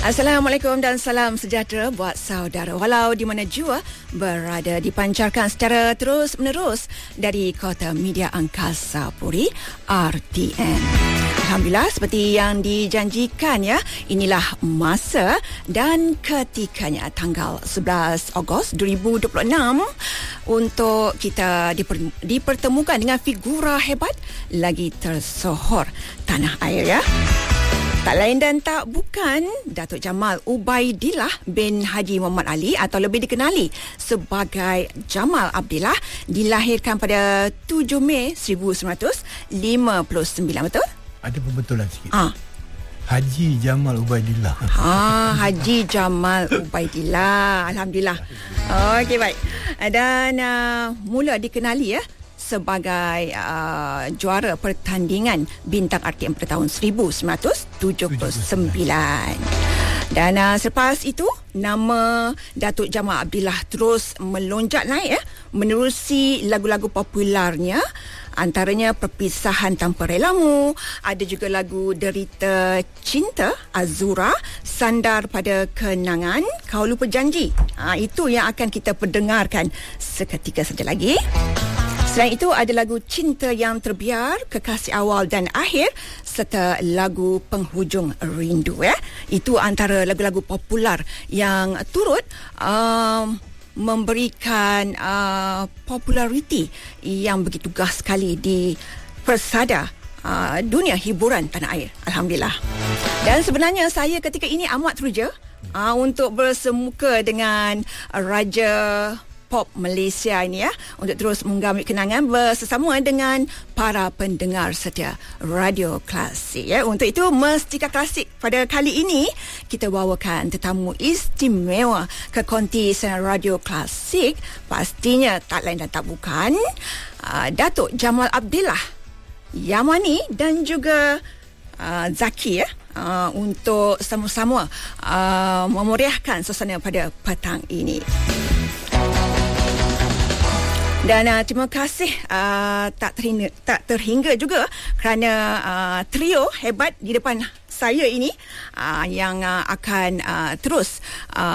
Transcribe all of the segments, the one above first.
Assalamualaikum dan salam sejahtera buat saudara. Walau di mana jua berada, dipancarkan secara terus-menerus dari Kota Media Angkasa Puri, RTM. Alhamdulillah, seperti yang dijanjikan ya, inilah masa dan ketikanya tanggal 11 Ogos 2026 untuk kita dipertemukan dengan figura hebat lagi tersohor tanah air ya. Tak lain dan tak bukan Datuk Jamal Ubaidillah bin Haji Muhammad Ali atau lebih dikenali sebagai Jamal Abdillah, dilahirkan pada 7 Mei 1959, betul? Ada pembetulan sikit. Haji Jamal Ubaidillah. Haji Jamal Ubaidillah. Alhamdulillah. Okey, baik. Dan mula dikenali ya sebagai juara pertandingan bintang RTM pada tahun 1979. Dan selepas itu nama Datuk Jamal Abdillah terus melonjak naik ya, menerusi lagu-lagu popularnya, antaranya Perpisahan Tanpa Relamu, ada juga lagu Derita Cinta, Azura, Sandar Pada Kenangan, Kau Lupa Janji. Itu yang akan kita perdengarkan seketika saja lagi. Selain itu ada lagu Cinta Yang Terbiar, Kekasih Awal dan Akhir serta lagu Penghujung Rindu ya. Itu antara lagu-lagu popular yang turut memberikan populariti yang begitu gas sekali di persada dunia hiburan tanah air. Alhamdulillah. Dan sebenarnya saya ketika ini amat teruja untuk bersemuka dengan Raja Pop Malaysia ini ya, untuk terus menggamit kenangan bersama dengan para pendengar setia Radio Klasik ya. Untuk itu Mestika Klasik pada kali ini kita bawakan tetamu istimewa ke konti siaran Radio Klasik, pastinya tak lain dan tak bukan Datuk Jamal Abdillah, Yamani dan juga Zaki ya, untuk sama-sama memeriahkan suasana pada petang ini. Dan terima kasih tak terhingga juga kerana trio hebat di depan saya ini yang akan terus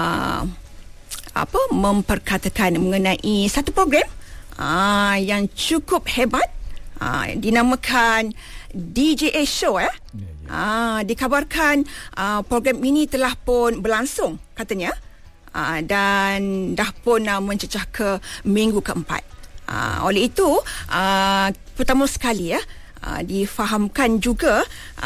memperkatakan mengenai satu program yang cukup hebat, dinamakan DJA Show ya. Dikabarkan program ini telah pun berlangsung katanya, dan dah pun mencecah ke minggu keempat. Oleh itu pertama sekali ya, difahamkan juga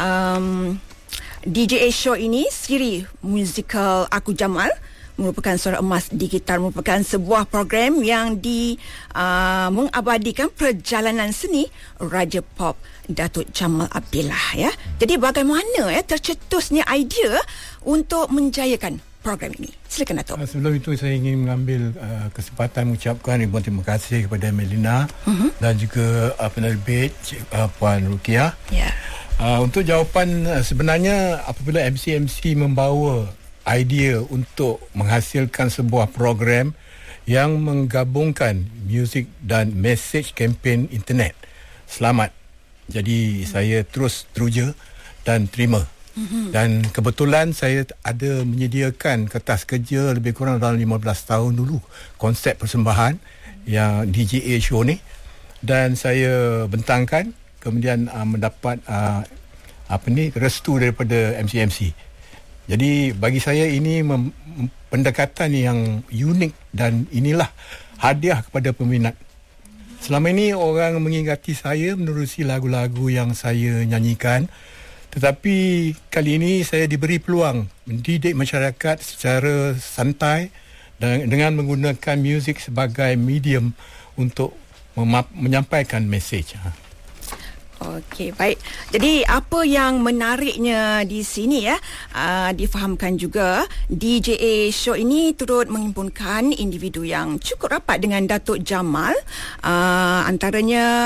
DJA Show ini siri musikal Aku Jamal merupakan suara emas digital, merupakan sebuah program yang mengabadikan perjalanan seni Raja Pop Datuk Jamal Abdillah ya. Jadi bagaimana ya tercetusnya idea untuk menjayakan program ini? Silakan Datuk. Sebelum itu saya ingin mengambil kesempatan mengucapkan ribuan terima kasih kepada Melina dan juga penerbit Puan Rukiah. Untuk jawapan, sebenarnya apabila MC membawa idea untuk menghasilkan sebuah program yang menggabungkan muzik dan mesej kempen internet, selamat. Jadi saya terus teruja dan terima. Dan kebetulan saya ada menyediakan kertas kerja lebih kurang dalam 15 tahun dulu konsep persembahan yang DJA Show ni, dan saya bentangkan, kemudian mendapat restu daripada MC. Jadi bagi saya ini pendekatan yang unik, dan inilah hadiah kepada peminat. Selama ini orang mengingati saya menerusi lagu-lagu yang saya nyanyikan, tetapi kali ini saya diberi peluang mendidik masyarakat secara santai dengan menggunakan muzik sebagai medium untuk menyampaikan mesej. Okey, baik. Jadi apa yang menariknya di sini ya, difahamkan juga DJA Show ini turut menghimpunkan individu yang cukup rapat dengan Datuk Jamal, antaranya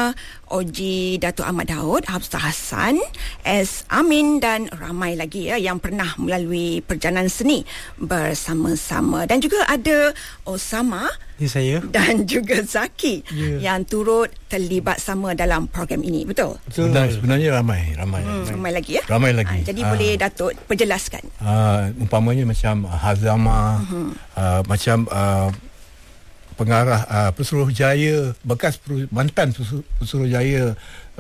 Oji Datuk Ahmad Daud, Hafsah Hassan, S. Amin dan ramai lagi yang pernah melalui perjalanan seni bersama-sama. Dan juga ada Osama, saya, dan juga Zaki yang turut terlibat sama dalam program ini. Betul? Sebenarnya ramai lagi ya. Ramai lagi. Jadi boleh Datuk perjelaskan. Umpamanya macam Hazama, macam pengarah Pesuruhjaya, bekas mantan Pesuruhjaya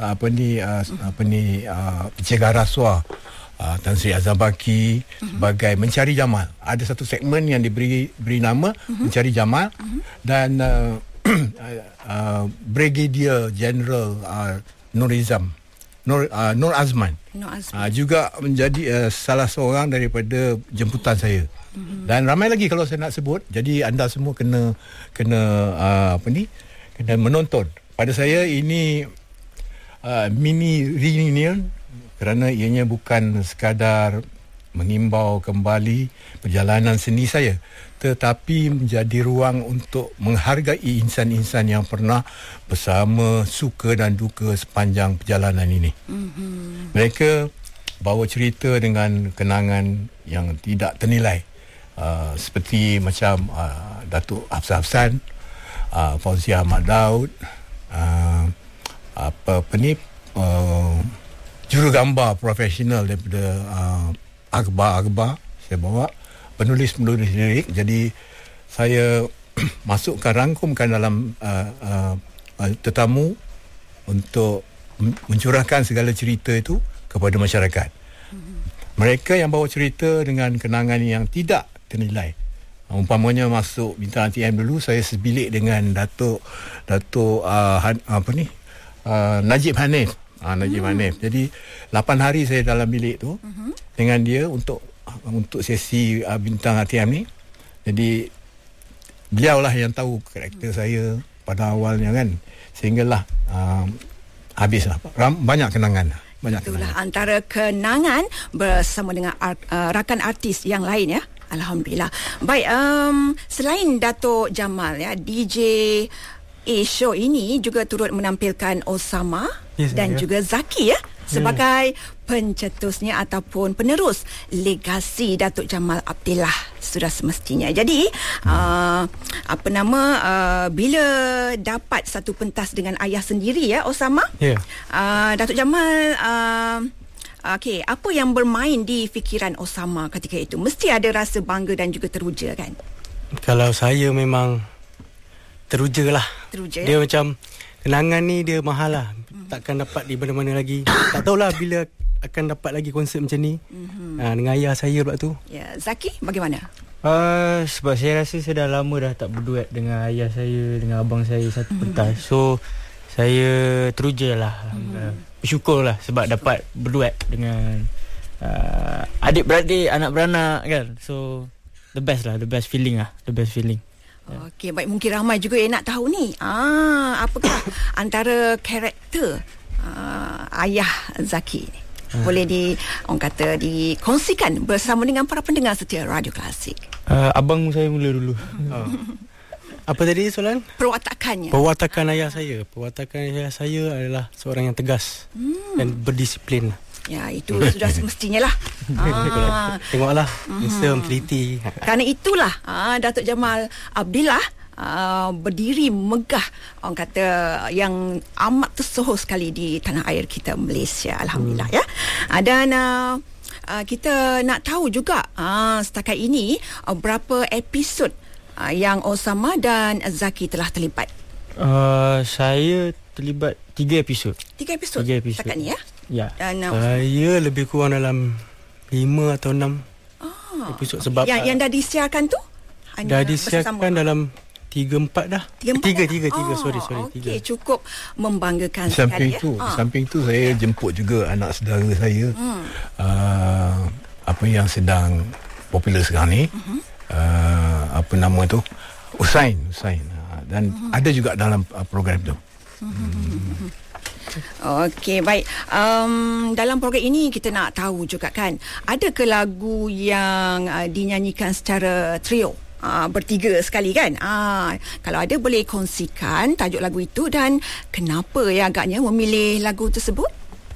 pencegah rasuah, Tan Sri Azam Baki sebagai Mencari Jamal. Ada satu segmen yang diberi nama Mencari Jamal, dan Brigadier General Nur Azman juga menjadi salah seorang daripada jemputan saya. Dan ramai lagi kalau saya nak sebut. Jadi anda semua kena menonton. Pada saya ini mini reunion, kerana ianya bukan sekadar mengimbau kembali perjalanan seni saya, tetapi menjadi ruang untuk menghargai insan-insan yang pernah bersama suka dan duka sepanjang perjalanan ini. Mereka bawa cerita dengan kenangan yang tidak ternilai, seperti macam Datuk Hafsah Hassan, Fauziah Ahmad Daud, jurugambar profesional daripada akhbar saya bawa, penulis lirik. Jadi saya rangkumkan dalam tetamu untuk mencurahkan segala cerita itu kepada masyarakat. Mereka yang bawa cerita dengan kenangan yang tidak ternilai. Umpamanya masuk Bintang ATM dulu, saya sebilik dengan Datuk Najib Hanif. Najib Hanif. Jadi 8 hari saya dalam bilik tu dengan dia untuk sesi Bintang ATM ni. Jadi beliaulah yang tahu karakter saya pada awalnya kan, sehinggalah habislah banyak kenangan. Itulah antara kenangan bersama dengan rakan artis yang lain ya. Alhamdulillah. Baik, selain Datuk Jamal ya, DJ show ini juga turut menampilkan Osama dan juga Zaki ya, sebagai pencetusnya ataupun penerus legasi Datuk Jamal Abdillah sudah semestinya. Jadi bila dapat satu pentas dengan ayah sendiri ya Osama, Datuk Jamal apa yang bermain di fikiran Osama ketika itu? Mesti ada rasa bangga dan juga teruja kan? Kalau saya memang teruja lah. Dia macam kenangan ni dia mahal lah. Takkan dapat di mana-mana lagi. Tak tahulah bila akan dapat lagi konsert macam ni. Dengan ayah saya pula tu. Ya, Zaki bagaimana? Sebab saya rasa saya dah lama dah tak berduet dengan ayah saya, dengan abang saya satu pentas. So saya teruja lah. Bersyukur lah sebab dapat berduet dengan adik-beradik, anak beranak kan. So the best feeling. Okey, baik, mungkin ramai juga yang nak tahu ni. Apakah antara karakter ayah Zaki ni? Boleh dikongsikan bersama dengan para pendengar setia Radio Klasik. Abang saya mula dulu. Apa tadi soalan? Perwatakannya. Perwatakan ayah saya. Perwatakan ayah saya adalah seorang yang tegas dan berdisiplin. Ya, itu sudah semestinya lah. Tengoklah, handsome, teliti. Kerana itulah Datuk Jamal Abdillah berdiri megah, orang kata, yang amat tersohor sekali di tanah air kita Malaysia. Alhamdulillah ya. Dan kita nak tahu juga setakat ini berapa episod yang Osama dan Zaki telah terlibat. Saya terlibat 3 episod. 3 episod setakat ni ya? Ya. Saya lebih kurang dalam 5 atau 6 episod. Sebab yang dah disiarkan tu? Dah disiarkan dalam 3-4 dah. 3. Sorry. Okey, cukup membanggakan sekali. Samping tu saya jemput juga anak saudara saya yang sedang popular sekarang ni. Usain. Dan ada juga dalam program tu. Okey, baik. Dalam program ini kita nak tahu juga kan, ada ke lagu yang dinyanyikan secara trio? bertiga sekali kan. Kalau ada boleh kongsikan tajuk lagu itu dan kenapa agaknya memilih lagu tersebut?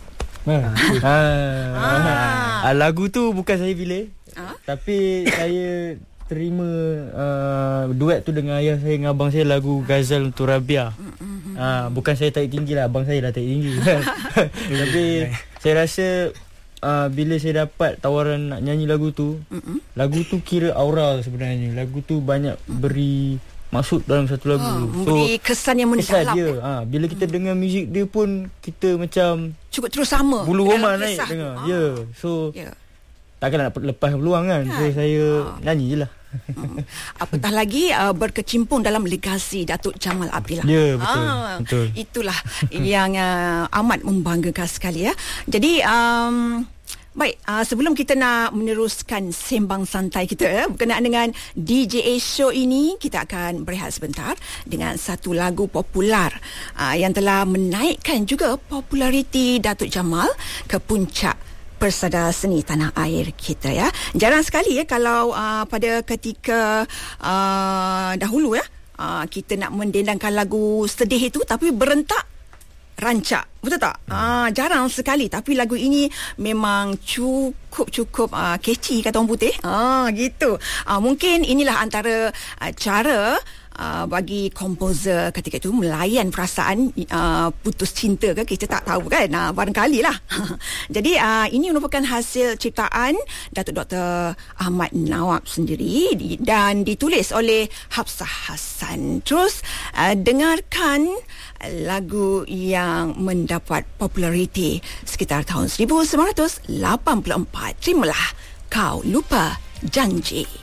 Lagu tu bukan saya pilih, tapi saya terima duet tu dengan ayah saya dengan abang saya, lagu Ghazal untuk Rabia. Bukan saya tarik tinggi lah, abang saya dah tarik tinggi. Tapi saya rasa bila saya dapat tawaran nak nyanyi lagu tu, lagu tu kira aura sebenarnya. Lagu tu banyak beri maksud dalam satu lagu. Beri kesan yang mendalam. Dia. Bila kita dengar muzik dia pun, kita macam cukup terus sama. Bulu roma naik dengar. So takkan nak lepas peluang kan. So saya nyanyi je lah. Apatah lagi berkecimpung dalam legasi Datuk Jamal Abdillah. Ya, betul. Itulah yang amat membanggakan sekali ya. Jadi baik, sebelum kita nak meneruskan sembang santai kita berkenaan dengan DJA Show ini, kita akan berehat sebentar dengan satu lagu popular yang telah menaikkan juga populariti Datuk Jamal ke puncak Persada Seni Tanah Air kita ya. Jarang sekali ya kalau pada ketika dahulu ya kita nak mendendangkan lagu sedih itu tapi berentak rancak, betul tak? Jarang sekali, tapi lagu ini memang cukup catchy kata orang putih. Gitu. Mungkin inilah antara cara bagi komposer ketika itu melayan perasaan putus cinta ke, kita tak tahu kan, barangkali lah. Jadi ini merupakan hasil ciptaan Datuk Dr. Ahmad Nawab sendiri dan ditulis oleh Hafsah Hassan. Terus dengarkan lagu yang mendapat populariti sekitar tahun 1984. Terimalah Kau Lupa Janji.